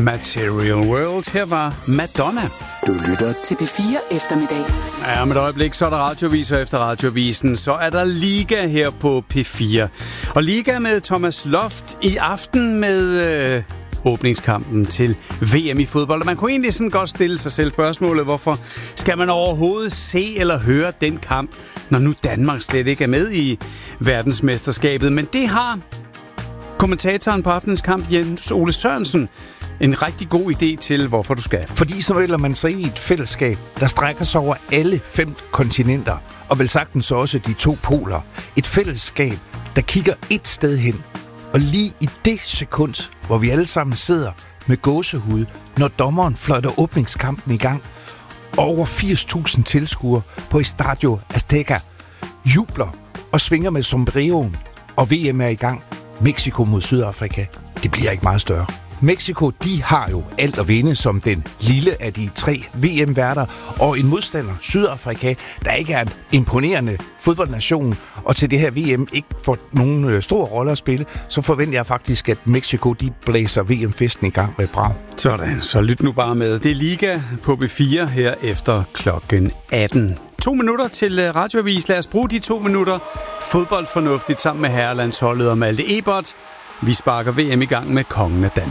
Material World. Her var Madonna. Du lytter til P4 eftermiddag. Ja, om et øjeblik, så er der radioavis, og efter radiovisen, så er der Liga her på P4. Og Liga med Thomas Loft i aften med åbningskampen til VM i fodbold. Og man kunne egentlig sådan godt stille sig selv spørgsmålet, hvorfor skal man overhovedet se eller høre den kamp, når nu Danmark slet ikke er med i verdensmesterskabet. Men det har kommentatoren på aftenens kamp, Jens Ole Sørensen, en rigtig god idé til, hvorfor du skal. Fordi så melder man sig ind i et fællesskab, der strækker sig over alle 5 kontinenter, og vel sagtens også de 2 poler. Et fællesskab, der kigger et sted hen. Og lige i det sekund, hvor vi alle sammen sidder med gåsehud, når dommeren fløjter åbningskampen i gang, og over 80.000 tilskuere på Estadio Azteca jubler og svinger med sombreroen, og VM er i gang. Mexico mod Sydafrika. Det bliver ikke meget større. Mexico, de har jo alt at vinde som den lille af de 3 VM-værter, og en modstander, Sydafrika, der ikke er en imponerende fodboldnation, og til det her VM ikke får nogen stor rolle at spille, så forventer jeg faktisk, at Mexico, de blæser VM-festen i gang med brag. Sådan, så lyt nu bare med. Det er Liga på B4 her efter klokken 18. 2 minutter til radioavis. Lad os bruge de 2 minutter fodboldfornuftigt sammen med herrelandsholdet og Malte Ebert. Vi sparker VM i gang med kongen af Danmark.